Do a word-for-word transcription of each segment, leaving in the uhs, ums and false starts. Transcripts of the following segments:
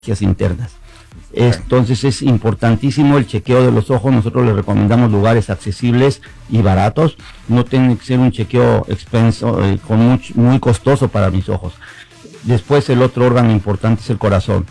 internas. Entonces es importantísimo el chequeo de los ojos. Nosotros les recomendamos lugares accesibles y baratos. No tiene que ser un chequeo expenso, eh, con muy, muy costoso para mis ojos. Después el otro órgano importante es el corazón.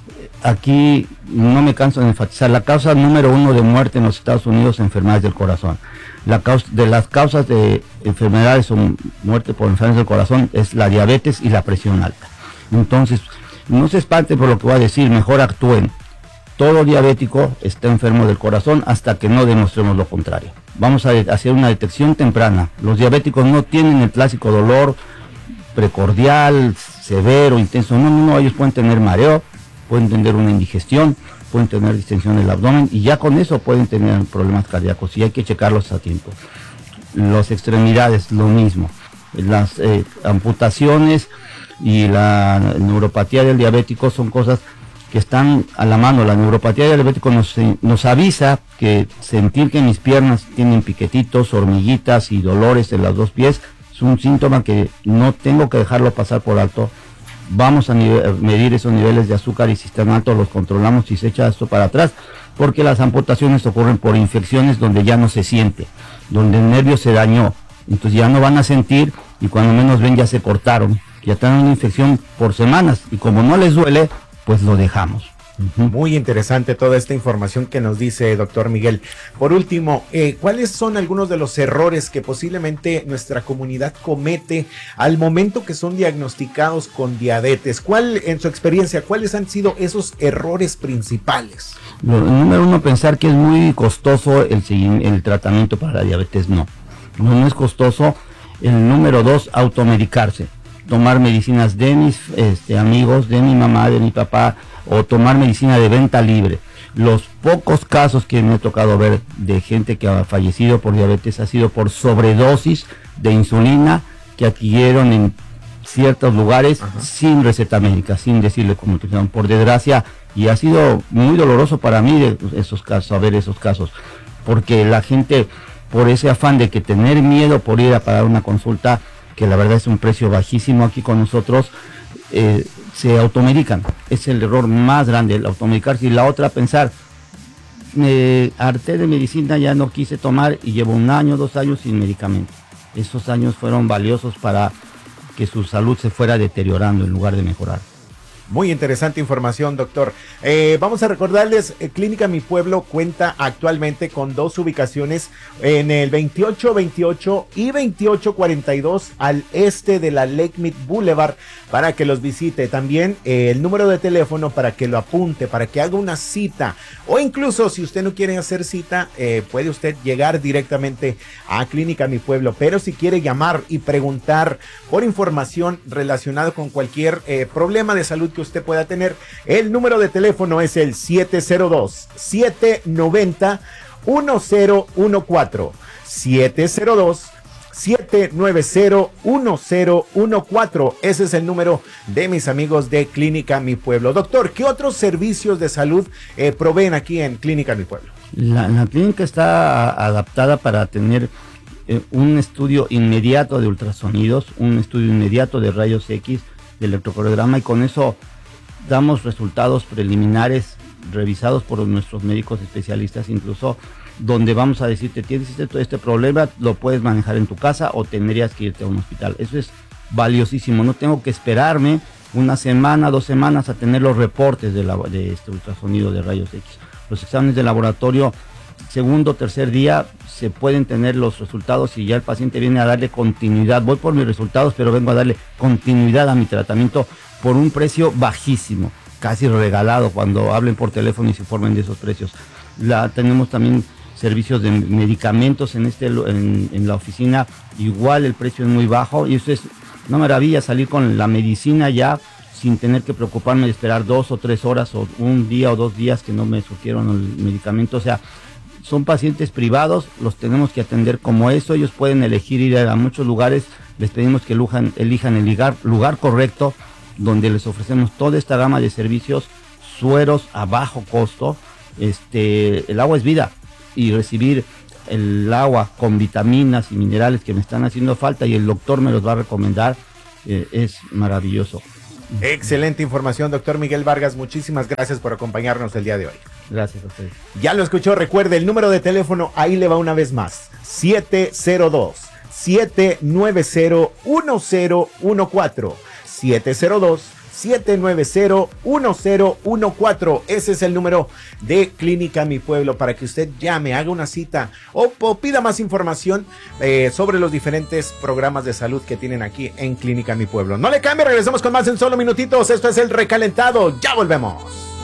Aquí no me canso de enfatizar, la causa número uno de muerte en los Estados Unidos es enfermedades del corazón. La causa, de las causas de enfermedades o muerte por enfermedades del corazón es la diabetes y la presión alta. Entonces, no se espanten por lo que voy a decir, mejor actúen. Todo diabético está enfermo del corazón hasta que no demostremos lo contrario. Vamos a hacer una detección temprana. Los diabéticos no tienen el clásico dolor precordial, severo, intenso. No, no, no, ellos pueden tener mareo, pueden tener una indigestión, pueden tener distensión del abdomen y ya con eso pueden tener problemas cardíacos y hay que checarlos a tiempo. Las extremidades, lo mismo. Las eh, amputaciones y la neuropatía del diabético son cosas que están a la mano. La neuropatía del diabético nos, nos avisa que sentir que mis piernas tienen piquetitos, hormiguitas y dolores en los dos pies es un síntoma que no tengo que dejarlo pasar por alto. Vamos a medir esos niveles de azúcar y sistema alto, los controlamos y se echa esto para atrás, porque las amputaciones ocurren por infecciones donde ya no se siente, donde el nervio se dañó, entonces ya no van a sentir y cuando menos ven ya se cortaron, ya tienen una infección por semanas y como no les duele, pues lo dejamos. Uh-huh. Muy interesante toda esta información que nos dice doctor Miguel. Por último, eh, ¿cuáles son algunos de los errores que posiblemente nuestra comunidad comete al momento que son diagnosticados con diabetes? ¿Cuál, en su experiencia, cuáles han sido esos errores principales? Lo, número uno, pensar que es muy costoso el, el tratamiento para la diabetes. No, no, no es costoso. El número dos, automedicarse. Tomar medicinas de mis este, amigos, de mi mamá, de mi papá, o tomar medicina de venta libre. Los pocos casos que me he tocado ver de gente que ha fallecido por diabetes ha sido por sobredosis de insulina que adquirieron en ciertos lugares. Ajá. Sin receta médica, sin decirle cómo utilizaron, por desgracia, y ha sido muy doloroso para mí de esos casos, saber esos casos, porque la gente, por ese afán de que tener miedo por ir a pagar una consulta, que la verdad es un precio bajísimo aquí con nosotros, eh, se automedican. Es el error más grande, el automedicarse. Y la otra, pensar, me harté de medicina, ya no quise tomar y llevo un año, dos años sin medicamento. Esos años fueron valiosos para que su salud se fuera deteriorando en lugar de mejorar. Muy interesante información, doctor. Eh, vamos a recordarles, eh, Clínica Mi Pueblo cuenta actualmente con dos ubicaciones en el veintiocho veintiocho y veintiocho cuarenta y dos al este de la Lake Mead Boulevard para que los visite. También eh, el número de teléfono para que lo apunte, para que haga una cita o incluso si usted no quiere hacer cita, eh, puede usted llegar directamente a Clínica Mi Pueblo. Pero si quiere llamar y preguntar por información relacionada con cualquier eh, problema de salud que usted pueda tener, el número de teléfono es el siete cero dos, siete nueve cero, uno cero uno cuatro, siete cero dos, siete nueve cero, uno cero uno cuatro. Ese es el número de mis amigos de Clínica Mi Pueblo. Doctor, ¿qué otros servicios de salud eh, proveen aquí en Clínica Mi Pueblo? La, la clínica está adaptada para tener eh, un estudio inmediato de ultrasonidos, un estudio inmediato de rayos X, de electrocardiograma, y con eso damos resultados preliminares revisados por nuestros médicos especialistas, incluso donde vamos a decirte, tienes este, este problema, lo puedes manejar en tu casa o tendrías que irte a un hospital. Eso es valiosísimo, no tengo que esperarme una semana, dos semanas a tener los reportes de, la, de este ultrasonido de rayos X. Los exámenes de laboratorio, segundo o tercer día se pueden tener los resultados y ya el paciente viene a darle continuidad. Voy por mis resultados, pero vengo a darle continuidad a mi tratamiento por un precio bajísimo, casi regalado cuando hablen por teléfono y se informen de esos precios. La, tenemos también servicios de medicamentos en, este, en, en la oficina, igual el precio es muy bajo y eso es una maravilla, salir con la medicina ya sin tener que preocuparme de esperar dos o tres horas o un día o dos días que no me surgieron el medicamento. O sea, son pacientes privados, los tenemos que atender como eso. Ellos pueden elegir ir a muchos lugares, les pedimos que elijan, elijan el lugar, lugar correcto, donde les ofrecemos toda esta gama de servicios, sueros a bajo costo. Este, el agua es vida y recibir el agua con vitaminas y minerales que me están haciendo falta y el doctor me los va a recomendar, eh, es maravilloso. Excelente información, doctor Miguel Vargas. Muchísimas gracias por acompañarnos el día de hoy. Gracias a ustedes. Ya lo escuchó, recuerde el número de teléfono, ahí le va una vez más. siete cero dos, siete nueve cero, uno cero uno cuatro. siete cero dos, siete nueve cero, uno cero uno cuatro. Ese es el número de Clínica Mi Pueblo para que usted llame, haga una cita o, o pida más información eh, sobre los diferentes programas de salud que tienen aquí en Clínica Mi Pueblo. No le cambie, regresamos con más en solo minutitos. Esto es El Recalentado. Ya volvemos.